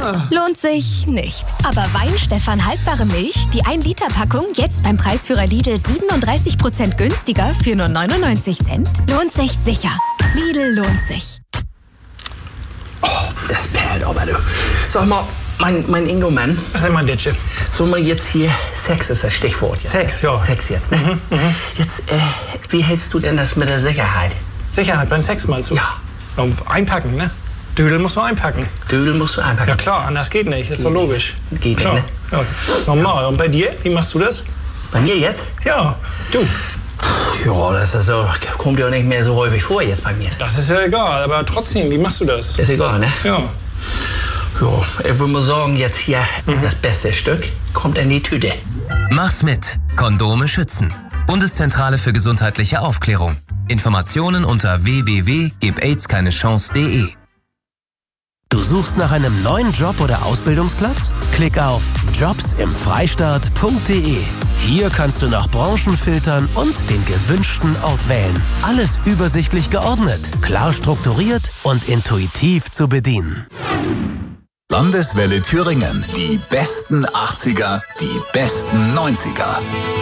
Lohnt sich nicht. Aber Weinstefan haltbare Milch, die 1-Liter-Packung, jetzt beim Preisführer Lidl 37% günstiger für nur 99 Cent? Lohnt sich sicher. Lidl lohnt sich. Oh, das perlt aber, du. Sag mal, mein Ingo-Mann. Was ist mein Ditsche? So mal jetzt hier, Sex ist das Stichwort. Jetzt. Sex, ja. Sex jetzt, ne? Jetzt, wie hältst du denn das mit der Sicherheit? Sicherheit beim Sex meinst du? Ja. Und einpacken, ne? Dödel musst du einpacken. Dödel musst du einpacken. Ja klar, anders geht nicht, ist doch logisch. Geht klar. nicht, ne? Ja. Normal. Und bei dir, wie machst du das? Bei mir jetzt? Ja, du. Ja, das ist so, kommt ja nicht mehr so häufig vor jetzt bei mir. Das ist ja egal, aber trotzdem, wie machst du das? Ist egal, ne? Ja. Ja, ich würde mal sagen, jetzt hier das beste Stück kommt in die Tüte. Mach's mit. Kondome schützen. Bundeszentrale für gesundheitliche Aufklärung. Informationen unter www.gebaidskeinechance.de. Du suchst nach einem neuen Job oder Ausbildungsplatz? Klick auf jobsimfreistaat.de. Hier kannst du nach Branchen filtern und den gewünschten Ort wählen. Alles übersichtlich geordnet, klar strukturiert und intuitiv zu bedienen. Landeswelle Thüringen. Die besten 80er, die besten 90er.